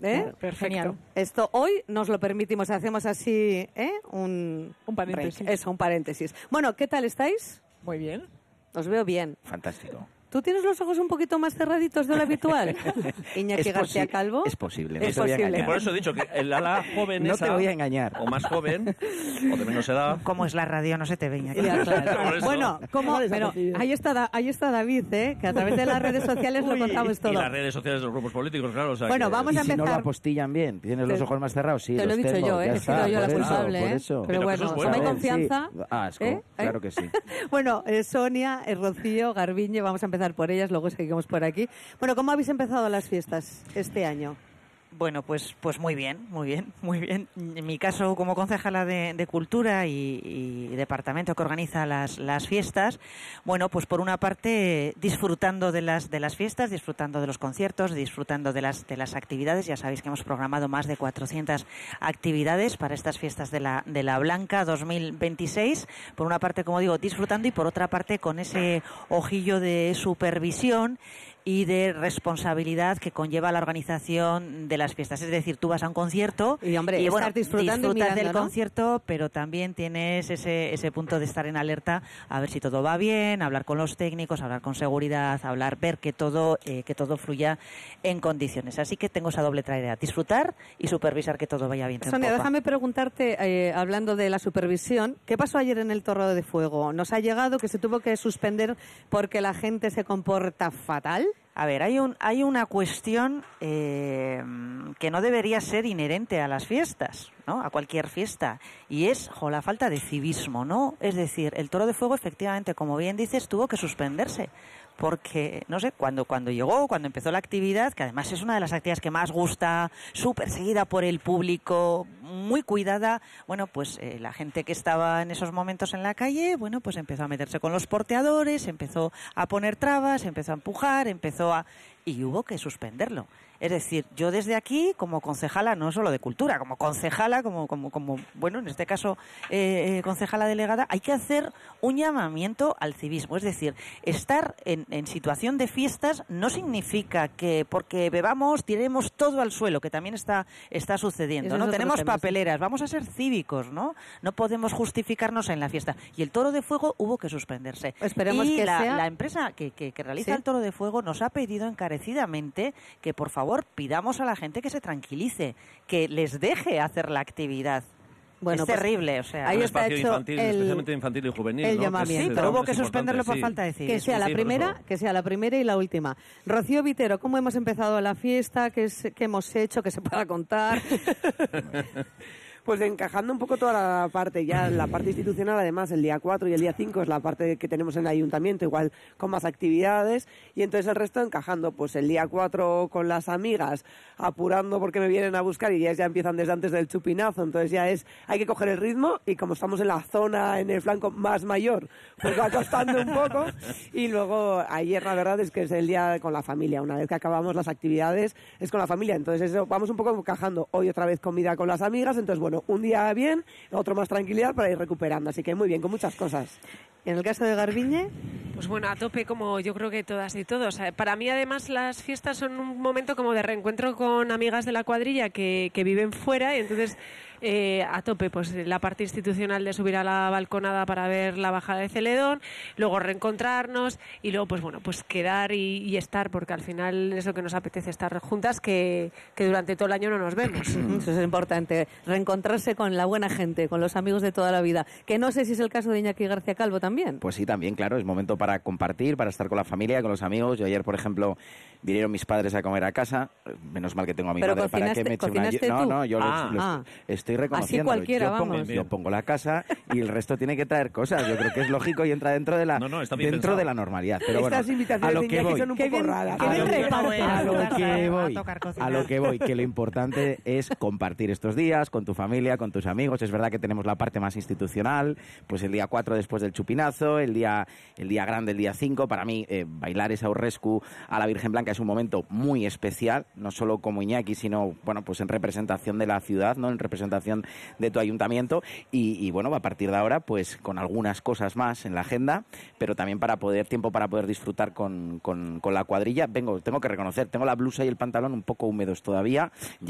Perfecto. Genial. Esto hoy nos lo permitimos, hacemos así, un paréntesis. Eso, un paréntesis. Bueno, ¿qué tal estáis? Muy bien. Os veo bien. Fantástico. ¿Tú tienes los ojos un poquito más cerraditos de lo habitual? Iñaki García Calvo. Es posible. Es posible. Y por eso he dicho que el ala joven No esa, te voy a engañar. o más joven, o de menos edad. ¿Cómo es la radio? No se te ve, Iñaki. Ya, claro. Por eso. Bueno, ¿cómo? Pero ahí está David, que a través de las redes sociales lo contamos todo. Y las redes sociales de los grupos políticos, claro. O sea, Bueno, que- vamos Y a si no lo empezar. apostillan bien, tienes los ojos más cerrados, sí, Te lo los he dicho tengo, yo, ya he está, sido yo la por eso, culpable. por eso. Pero Pero eso es bueno, bueno. ¿hay A ver, confianza? sí. Asco, ¿Eh? claro que sí. Bueno, Sonia, Rocío, Garbiñe, vamos a empezar por ellas, luego seguimos por aquí. Bueno, ¿cómo habéis empezado las fiestas este año? Bueno, pues muy bien, muy bien, muy bien. En mi caso, como concejala de Cultura y departamento que organiza las fiestas, bueno, pues por una parte disfrutando de las fiestas, disfrutando de los conciertos, disfrutando de las actividades. Ya sabéis que hemos programado más de 400 actividades para estas fiestas de la Blanca 2026. Por una parte, como digo, disfrutando, y por otra parte con ese ojillo de supervisión y de responsabilidad que conlleva la organización de las fiestas. Es decir, tú vas a un concierto Y, hombre, bueno, estar disfrutando y disfrutas mirando, del ¿no? concierto, pero también tienes ese punto de estar en alerta a ver si todo va bien, hablar con los técnicos, hablar con seguridad, ver que todo fluya en condiciones. Así que tengo esa doble tarea: disfrutar y supervisar que todo vaya bien. Sonia, déjame preguntarte, hablando de la supervisión, ¿qué pasó ayer en el Torro de Fuego? ¿Nos ha llegado que se tuvo que suspender porque la gente se comporta fatal? A ver, hay una cuestión que no debería ser inherente a las fiestas, ¿no? A cualquier fiesta, y es la falta de civismo, ¿no? Es decir, el Toro de Fuego, efectivamente, como bien dices, tuvo que suspenderse porque, no sé, cuando empezó la actividad, que además es una de las actividades que más gusta, súper seguida por el público, muy cuidada, bueno, pues la gente que estaba en esos momentos en la calle, bueno, pues empezó a meterse con los porteadores, empezó a poner trabas, empezó a empujar, y hubo que suspenderlo. Es decir, yo desde aquí, como concejala, no solo de Cultura, como concejala, como bueno, en este caso, concejala delegada, hay que hacer un llamamiento al civismo. Es decir, estar en situación de fiestas no significa que porque bebamos tiremos todo al suelo, que también está sucediendo, ¿no? Tenemos papeleras, vamos a ser cívicos, ¿no? No podemos justificarnos en la fiesta. Y el Toro de Fuego hubo que suspenderse. Esperemos y que la empresa que realiza ¿Sí? el Toro de Fuego nos ha pedido encarecidamente que, por favor, pidamos a la gente que se tranquilice, que les deje hacer la actividad. Bueno, es pues, terrible, o sea. ahí Un está espacio hecho infantil, especialmente infantil y juvenil, el ¿no? llamamiento. Sí, pero hubo que es suspenderlo por importante, falta de civismo. Que sea la primera y la última. Rocío Vitero, ¿cómo hemos empezado la fiesta? ¿Qué hemos hecho? ¿Qué se pueda contar? Pues encajando un poco toda la parte, ya la parte institucional, además el día 4 y el día 5 es la parte que tenemos en el ayuntamiento, igual con más actividades, y entonces el resto encajando, pues el día 4 con las amigas, apurando porque me vienen a buscar y ya empiezan desde antes del chupinazo, entonces hay que coger el ritmo, y como estamos en la zona, en el flanco más mayor, pues va costando un poco, y luego ayer la verdad es que es el día con la familia, una vez que acabamos las actividades es con la familia, entonces eso, vamos un poco encajando, hoy otra vez comida con las amigas, entonces bueno, un día bien, otro más tranquilidad para ir recuperando. Así que muy bien, con muchas cosas. En el caso de Garbiñe, pues bueno, a tope, como yo creo que todas y todos. Para mí, además, las fiestas son un momento como de reencuentro con amigas de la cuadrilla que viven fuera, y entonces a tope, pues la parte institucional de subir a la balconada para ver la bajada de Celedón, luego reencontrarnos y luego, pues bueno, pues quedar y estar, porque al final es lo que nos apetece, estar juntas, que durante todo el año no nos vemos. eso es importante, reencontrarse con la buena gente, con los amigos de toda la vida, que no sé si es el caso de Iñaki García Calvo también. Pues sí, también, claro, es momento para compartir, para estar con la familia, con los amigos. Yo ayer, por ejemplo, vinieron mis padres a comer a casa, menos mal que tengo a mi madre para que me eche una... No, yo estoy reconociendo. Así cualquiera, vamos. Yo pongo la casa y el resto tiene que traer cosas. Yo creo que es lógico y entra dentro de la normalidad. Pero bueno, estas invitaciones a lo que voy, son un poco raras. A lo que voy, que lo importante es compartir estos días con tu familia, con tus amigos. Es verdad que tenemos la parte más institucional, pues el día 4 después del chupinazo, el día grande, el día 5. Para mí, bailar esa Aurrescu a la Virgen Blanca es un momento muy especial, no solo como Iñaki, sino, bueno, pues en representación de la ciudad, ¿no? En representación de tu ayuntamiento y bueno, a partir de ahora, pues con algunas cosas más en la agenda, pero también tiempo para poder disfrutar con la cuadrilla. Tengo que reconocer, tengo la blusa y el pantalón un poco húmedos todavía.